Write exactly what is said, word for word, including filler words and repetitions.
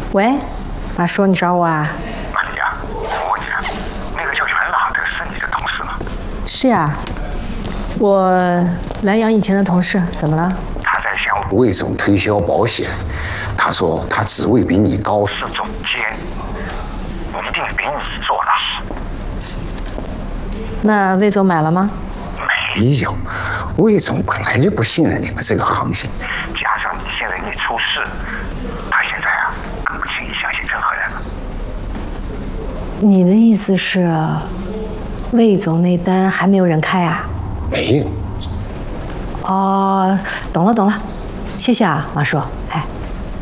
喂，马叔，你找我啊？ 玛利亚，我讲，那个叫元朗的是你的同事吗？ 是呀，我南阳以前的同事，怎么了？ 他在向魏总推销保险，他说他职位比你高，是总监，一定比你做的好。 那魏总买了吗？ 没有，魏总本来就不信任你们这个行业，加上你现在一出事，他现在啊更不轻易相信任何人了。 你的意思是，魏总那单还没有人开啊？ 没有。 哦，懂了懂了，谢谢啊，马叔。哎。